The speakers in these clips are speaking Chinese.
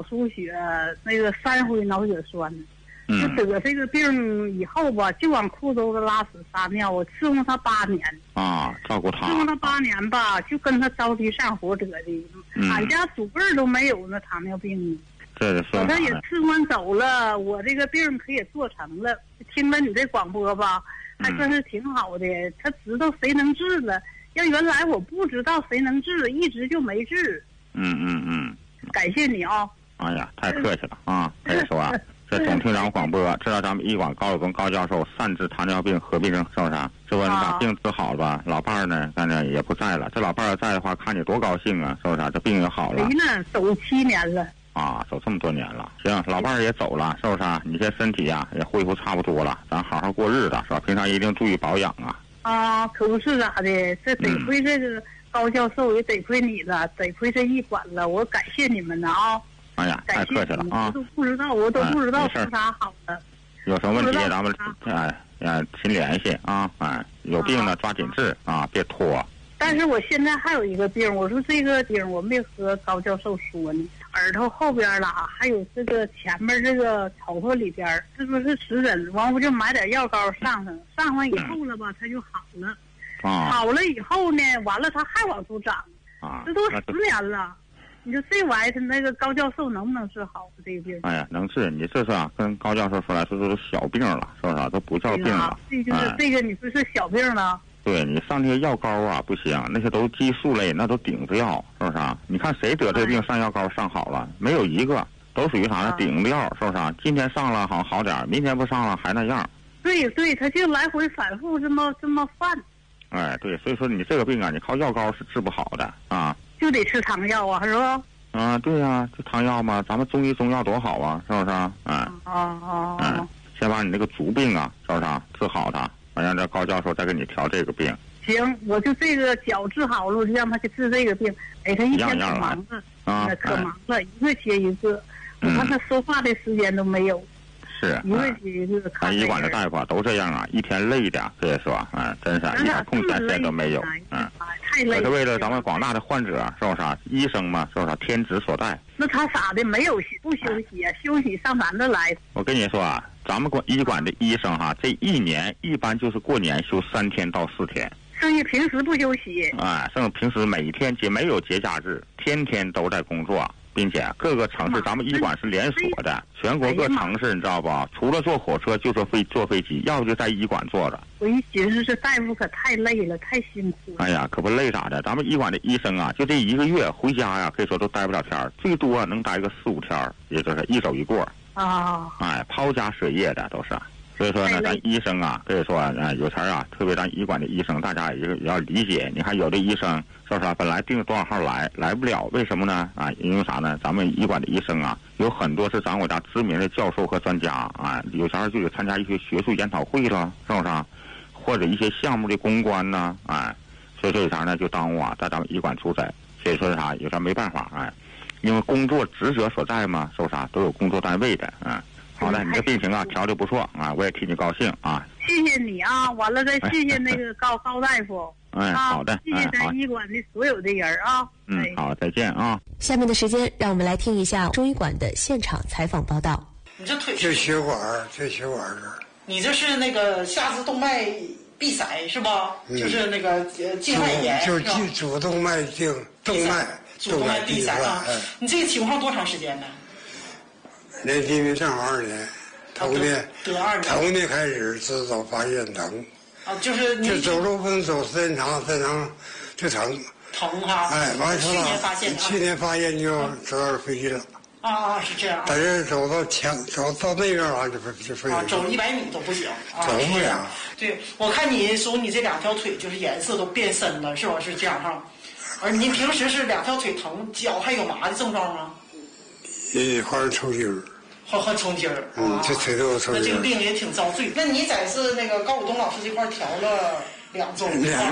输血，那个3回脑血栓。就得这个病以后吧，就往裤兜子拉屎撒尿，我伺候他8年啊，照顾他， 伺候他8年吧，就跟他着急上火得的。俺家祖辈都没有那糖尿病。我这也伺候走了，我这个病可也做成了。听了你这广播吧，还算是挺好的。他知道谁能治了，要原来我不知道谁能治，一直就没治。感谢你啊！ 哎呀，太客气了啊！可以说啊。这总听咱们广播，知道咱们医馆高晓松高教授善治糖尿病合并症，是不是？这不你把病治好了吧？老伴儿呢，反正也不在了。这老伴儿在的话，看你多高兴啊，是不是？这病也好了。 呢，走7年了。 啊，走这么多年了。行，老伴儿也走了，是不是？你这身体呀也恢复差不多了，咱好好过日子，是吧？平常一定注意保养啊。 啊，可不是咋的，这得亏这个高教授，也得亏你了，得亏这医馆了，我感谢你们呢啊。 哎呀，太客气了啊！ 我都不知道，我都不知道说啥好的。 有什么问题咱们勤联系啊！有病呢抓紧治啊，别拖。 但是我现在还有一个病，我说这个病我没和高教授说呢，耳朵后边了，还有这个前面这个头发里边，这不是湿疹，完我就买点药膏上完以后了吧，它就好了。好了以后呢，完了它还往出长，这都10年了。你说这玩意儿，那个高教授能不能治好这个病？ 哎呀，能治。你这是跟高教授说来说都是小病了，是不是？都不叫病了。 这就是这个，你说是小病了。 对，你上这些药膏啊不行，那些都是激素类，那都顶子药，是不是？你看谁得这病上药膏上好了？没有一个，都属于啥呢？顶子药，是不是？今天上了好点，明天不上了还那样。 对，他就来回反复这么犯。 哎，对，所以说你这个病啊，你靠药膏是治不好的啊。 就得吃糖药啊，是吧？ 对呀，这糖药嘛，咱们中医中药多好啊，是不是？先把你那个足病啊，是不是治好它？让这高教授再给你调这个病。 行，我就这个脚治好了，我就让他去治这个病。哎，他一天可忙了可忙了，一个接一个，我看他说话的时间都没有。 是， 一个接一个。 咱医馆的大夫啊都这样啊，一天累的，可以说，真是一点空闲时间都没有， 太累了。 可是为了咱们广大的患者，是不是？医生嘛，是不是？天职所在。 那他咋的？没有不休息啊？休息上咱这来。 我跟你说啊，咱们医馆的医生哈，这一年一般就是过年休3天到4天。 剩下平时不休息。 剩下平时每天没有节假日，天天都在工作。并且各个城市，咱们医馆是连锁的，全国各城市你知道不？除了坐火车就坐飞机，要不就在医馆坐着。 我一寻思，这大夫可太累了，太辛苦了。 哎呀，可不累咋的？咱们医馆的医生啊，就这1个月回家呀，可以说都待不了天，最多能待个4、5天，也就是一走一过。抛家舍业的都是。所以说呢，咱医生啊，可以说有钱啊，特别咱医馆的医生，大家也要理解。你看有的医生是不是本来定了多少号来不了，为什么呢？因为啥呢？咱们医馆的医生啊，有很多是咱国家知名的教授和专家有钱就得参加一些学术研讨会了，是不是？或者一些项目的公关呢，所以说有啥呢？就耽误在咱们医馆出差。所以说啥有啥没办法因为工作职责所在嘛，是不是都有工作单位的好的，你这病情啊调得不错我也替你高兴谢谢你啊，完了再谢谢那个高大夫。 好的， 谢谢咱医馆的所有的人啊。 好，再见啊。 下面的时间，让我们来听一下中医馆的现场采访报道。 你这腿这血管这你这是那个下肢动脉闭塞是吧？就是那个静脉炎， 就主动脉动脉闭塞啊。你这个情况多长时间呢？ 连续病正好2年，头年开始知道发现疼就是你走路不能走时间长就疼哈。 完事了，去年发现就走到飞机了。 是这样。 但是走到那边就飞了。 走100米都不行。 走不了。 对，我看你说你这2条腿就是颜色都变深了，是吧？是这样哈。而您平时是2条腿疼，脚还有麻的症状吗？ 好像抽筋儿。 好抽筋儿。 这腿都有抽筋儿。 那这个病也挺遭罪。那你在是那个高武东老师这块调了2周。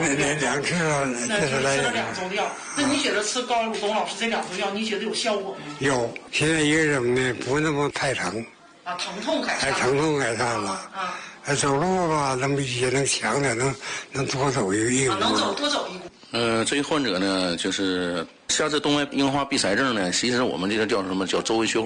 2次了。 那吃了2周的药。那你觉得吃高武东老师这2周药，你觉得有效果吗？ 有，现在一个人呢不那么太疼。 疼痛改善。 疼痛改善了。走路吧，也能强点，能多走一步。 能多走一步。 这一患者呢，就是下肢动脉硬化闭塞症呢，其实我们这个叫什么？叫周围血管